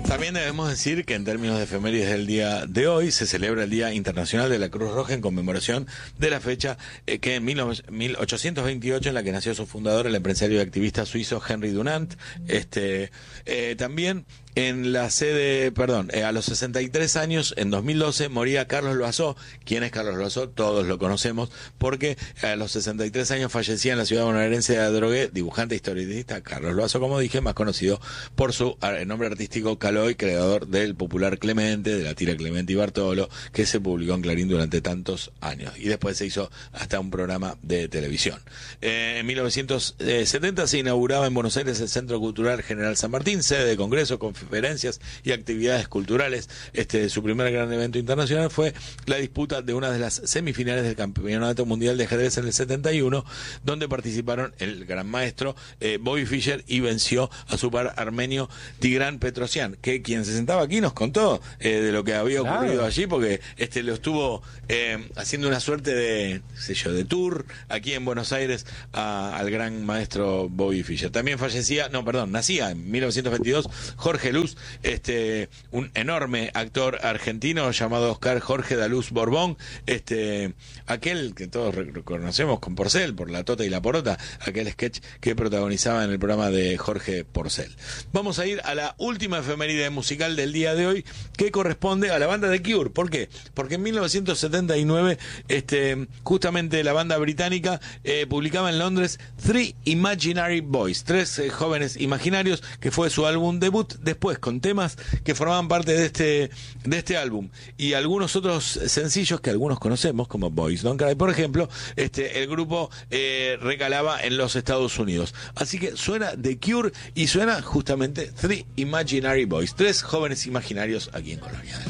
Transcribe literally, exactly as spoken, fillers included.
También debemos decir que en términos de efemérides del día de hoy se celebra el Día Internacional de la Cruz Roja en conmemoración de la fecha eh, que en mil ochocientos veintiocho en la que nació su fundador, el empresario y activista suizo Henry Dunant. Este, eh, también en la sede, perdón, eh, a los sesenta y tres años, en dos mil doce, moría Carlos Loazó. ¿Quién es Carlos Loazó? Todos lo conocemos, porque a los sesenta y tres años fallecía en la ciudad bonaerense de Adrogué, dibujante e historietista Carlos Loazó, como dije, más conocido por su nombre artístico Caloi, creador del popular Clemente, de la tira Clemente y Bartolo, que se publicó en Clarín durante tantos años. Y después se hizo hasta un programa de televisión. Eh, en mil novecientos setenta se inauguraba en Buenos Aires el Centro Cultural General San Martín, sede de congresos, conferencias y actividades culturales. Este, su primer gran evento internacional fue la disputa de una de las semifinales del Campeonato Mundial de Ajedrez en el setenta y uno, donde participaron el gran maestro eh, Bobby Fischer y venció a su par armenio Tigran Petrosyan, que quien se sentaba aquí nos contó eh, de lo que había ocurrido claro. allí, porque este lo estuvo eh, haciendo una suerte de, sé yo, de tour aquí en Buenos Aires a, al gran maestro Bobby Fischer. También fallecía, no, perdón, nacía en mil novecientos veintidós Jorge Luz, este un enorme actor argentino llamado Oscar Jorge Daluz Borbón, este aquel que todos reconocemos con Porcel, por La Tota y la Porota, aquel sketch que protagonizaba en el programa de Jorge Porcel. Vamos a ir a la última efeméride musical del día de hoy, que corresponde a la banda de Cure. ¿Por qué? Porque en mil novecientos setenta y nueve este justamente la banda británica eh, publicaba en Londres Three Imaginary Boys, tres eh, jóvenes imaginarios, que fue su álbum debut, después con temas que formaban parte de este de este álbum y algunos otros sencillos que algunos conocemos como Boys Don't Cry, por ejemplo. Este el grupo eh, recalaba en los Estados Unidos, así que suena The Cure y suena justamente Three Imaginary Boys, tres jóvenes imaginarios aquí en Colonia.